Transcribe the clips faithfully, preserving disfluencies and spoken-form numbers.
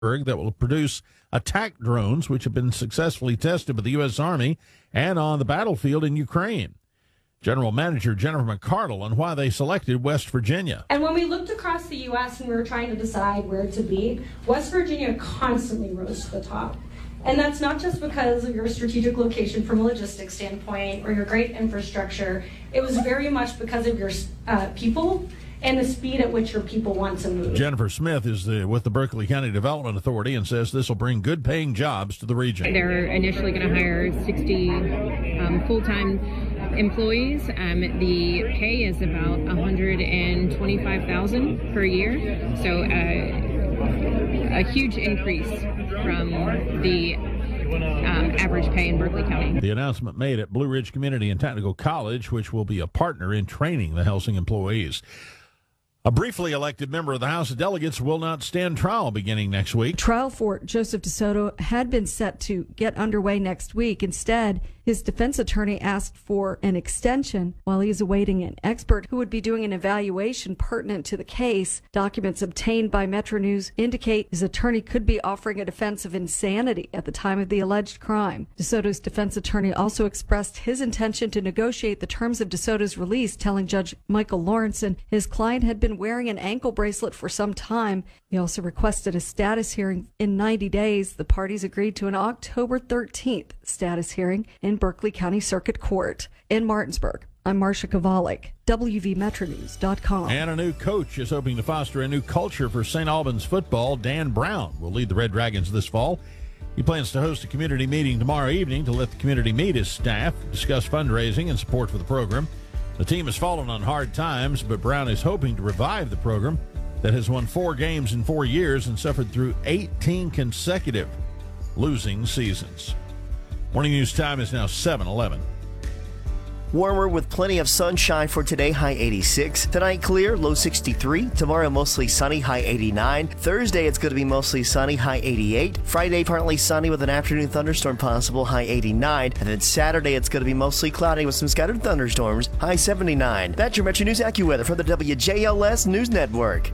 that will produce attack drones, which have been successfully tested by the U S. Army and on the battlefield in Ukraine. General Manager Jennifer McCardle on why they selected West Virginia. And when we looked across the U S and we were trying to decide where to be, West Virginia constantly rose to the top. And that's not just because of your strategic location from a logistics standpoint or your great infrastructure. It was very much because of your uh, people and the speed at which your people want to move. Jennifer Smith is the, with the Berkeley County Development Authority and says this will bring good-paying jobs to the region. They're initially going to hire sixty um, full-time employees. Um, the pay is about one hundred twenty-five thousand dollars per year, so uh, a huge increase from the um, average pay in Berkeley County. The announcement made at Blue Ridge Community and Technical College, which will be a partner in training the Helsing employees. A briefly elected member of the House of Delegates will not stand trial beginning next week. Trial for Joseph DeSoto had been set to get underway next week. Instead, his defense attorney asked for an extension while he's awaiting an expert who would be doing an evaluation pertinent to the case. Documents obtained by Metro News indicate his attorney could be offering a defense of insanity at the time of the alleged crime. DeSoto's defense attorney also expressed his intention to negotiate the terms of DeSoto's release, telling Judge Michael Lawrenson his client had been wearing an ankle bracelet for some time. He also requested a status hearing in ninety days. The parties agreed to an October thirteenth status hearing in Berkeley County Circuit Court. In Martinsburg, I'm Marcia Kovalik, W V Metro News dot com. And a new coach is hoping to foster a new culture for Saint Albans football. Dan Brown will lead the Red Dragons this fall. He plans to host a community meeting tomorrow evening to let the community meet his staff, discuss fundraising and support for the program. The team has fallen on hard times, but Brown is hoping to revive the program that has won four games in four years and suffered through eighteen consecutive losing seasons. Morning news time is now seven eleven. Warmer with plenty of sunshine for today, high eighty-six. Tonight clear, low sixty-three. Tomorrow mostly sunny, high eighty-nine. Thursday it's going to be mostly sunny, high eighty-eight. Friday partly sunny with an afternoon thunderstorm possible, high eighty-nine. And then Saturday it's going to be mostly cloudy with some scattered thunderstorms, high seventy-nine. That's your Metro News AccuWeather from the W J L S News Network.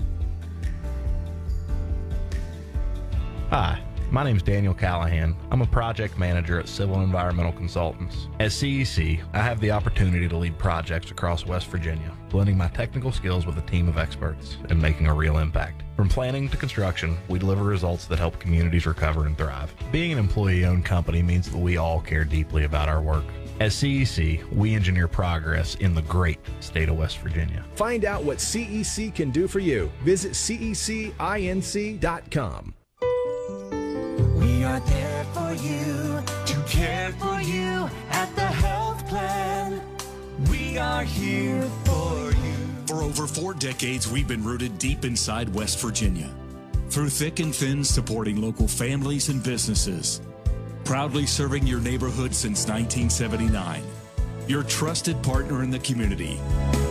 Hi. My name is Daniel Callahan. I'm a project manager at Civil and Environmental Consultants. At C E C, I have the opportunity to lead projects across West Virginia, blending my technical skills with a team of experts and making a real impact. From planning to construction, we deliver results that help communities recover and thrive. Being an employee-owned company means that we all care deeply about our work. At C E C, we engineer progress in the great state of West Virginia. Find out what C E C can do for you. Visit C E C inc dot com. We are there for you, to care for you at the health plan. We are here for you. For over four decades, we've been rooted deep inside West Virginia. Through thick and thin, supporting local families and businesses. Proudly serving your neighborhood since nineteen seventy-nine. Your trusted partner in the community.